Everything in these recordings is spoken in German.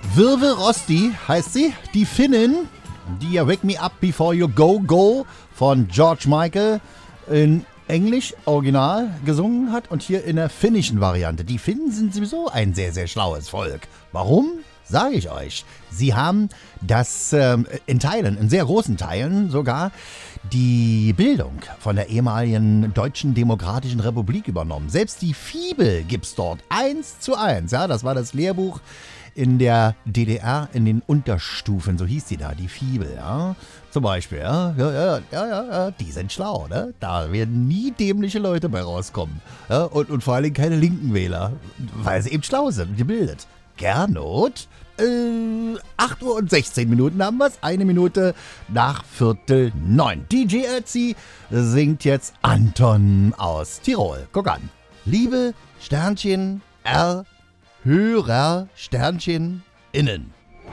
Virve Rosti heißt sie, die Finnin, die ja Wake Me Up Before You Go Go von George Michael in Englisch original gesungen hat und hier in der finnischen Variante. Die Finnen sind sowieso ein sehr, sehr schlaues Volk. Warum? Sage ich euch. Sie haben das in Teilen, in sehr großen Teilen sogar, die Bildung von der ehemaligen Deutschen Demokratischen Republik übernommen. Selbst die Fibel gibt's dort 1:1. Ja, das war das Lehrbuch in der DDR in den Unterstufen, so hieß die da, die Fibel, ja. Zum Beispiel, ja, die sind schlau, ne? Da werden nie dämliche Leute bei rauskommen. Ja? Und vor allem keine linken Wähler, weil sie eben schlau sind, gebildet. Gernot, 8 Uhr und 16 Minuten haben wir's, 1 Minute nach 8:45. DJ Ötzi singt jetzt Anton aus Tirol. Guck an. Liebe Sternchen R Hörer Sternchen innen.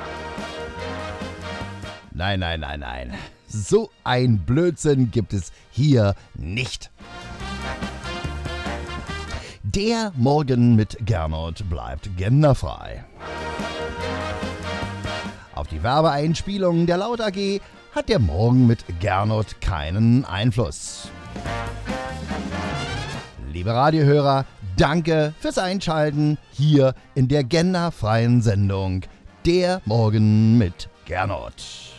Nein. So ein Blödsinn gibt es hier nicht. Der Morgen mit Gernot bleibt genderfrei. Auf die Werbeeinspielungen der Laut AG hat der Morgen mit Gernot keinen Einfluss. Liebe Radiohörer, danke fürs Einschalten hier in der genderfreien Sendung Der Morgen mit Gernot.